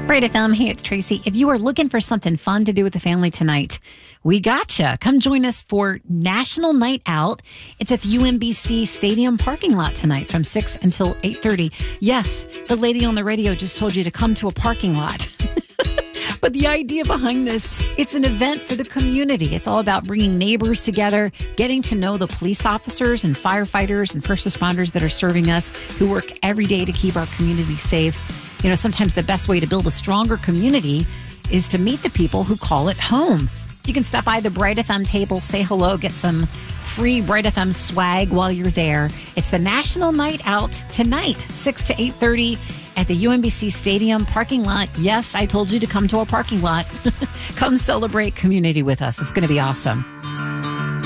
Bright FM, hey, it's Tracy. If you are looking for something fun to do with the family tonight, we gotcha. Come join us for National Night Out. It's at the UMBC Stadium parking lot tonight from 6 until 8:30. Yes, the lady on the radio just told you to come to a parking lot. But the idea behind this, it's an event for the community. It's all about bringing neighbors together, getting to know the police officers and firefighters and first responders that are serving us, who work every day to keep our community safe. You know, sometimes the best way to build a stronger community is to meet the people who call it home. You can stop by the Bright FM table, say hello, get some free Bright FM swag while you're there. It's the National Night Out tonight, 6 to 8:30 at the UMBC Stadium parking lot. Yes, I told you to come to a parking lot. Come celebrate community with us. It's going to be awesome.